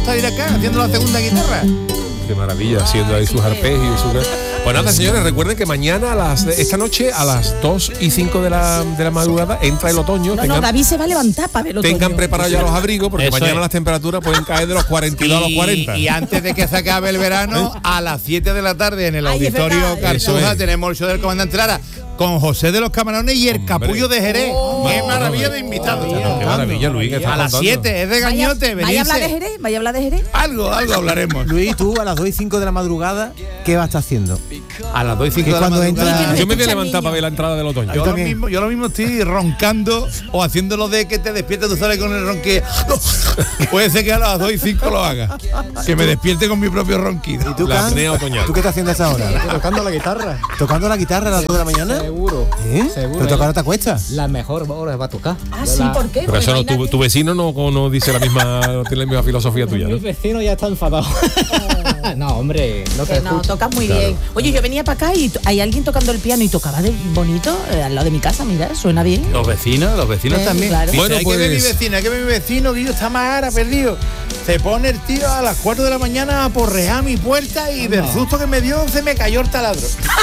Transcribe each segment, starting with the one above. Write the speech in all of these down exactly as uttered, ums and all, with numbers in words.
gustado ir acá haciendo la segunda guitarra. Qué maravilla, haciendo ahí sus arpegios y su... Pues nada, señores, recuerden que mañana, a las, esta noche, a las dos y cinco de la, de la madrugada, entra el otoño. No, tengan, no, David se va a levantar para ver el otoño. Tengan preparados ya los abrigos, porque Eso mañana es. las temperaturas pueden caer de los cuarenta y dos a los cuarenta. Y antes de que se acabe el verano, a las siete de la tarde en el Ay, es auditorio verdad, es Cartuja verdad. tenemos el show del comandante Lara con José de los Camarones y el Hombre. Capullo de Jerez. Oh. Qué maravilla de invitados. Qué maravilla, Luis, que estás A las contando. siete, es de Vaya, gañote, vaya a hablar de venirse. Jerez, vaya a hablar de Jerez. Algo, algo hablaremos. Luis, tú a las dos y cinco de la madrugada, ¿qué vas a estar haciendo? A las dos y cinco Que de la cuando madrugada. entra- Yo me voy a Escucha, levantar niño. para ver la entrada del otoño. Yo lo, también. mismo, yo lo mismo estoy roncando o haciéndolo de que te despiertes, tú sales con el ronque. Puede ser que a las dos y cinco lo haga. Que me despierte con mi propio ronquido. ¿Y tú, La Can? apnea otoñal. ¿Tú qué estás haciendo a esa hora? Tocando la guitarra. ¿Tocando la guitarra a las dos de la mañana? Seguro. ¿Eh? Seguro. ¿Pero tocar no te acuestas? La mejor hora va a tocar. Ah, sí, La- ¿por qué? Pero Porque eso no, tu, imagínate- tu vecino no, no dice la misma, no tiene la misma filosofía tuya, ¿no? Mis vecinos ya están enfadados. no, hombre, no te Que no, escucho. tocas muy bien. Oye, yo venía para acá y t- hay alguien tocando el piano y tocaba de bonito eh, al lado de mi casa, mira, suena bien. Los vecinos, los vecinos Eh, también. claro. Dice, Bueno, hay que ver mi pues- vecino, hay que ver mi vecino, que yo está más ara perdido. Se pone el tío a las cuatro de la mañana a porrear mi puerta y del susto que me dio se me cayó el taladro.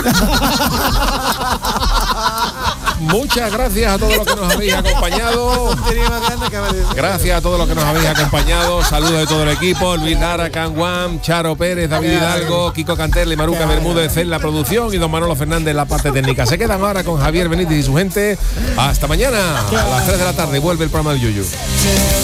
Muchas gracias a todos los que nos habéis acompañado. Gracias a todos los que nos habéis acompañado. Saludos de todo el equipo. Luis Lara, Can Guam, Charo Pérez, David Hidalgo, Kiko Canterle, Maruca Bermúdez en la producción y don Manolo Fernández en la parte técnica. Se quedan ahora con Javier Benítez y su gente. Hasta mañana a las tres de la tarde. Vuelve el programa del Yuyu.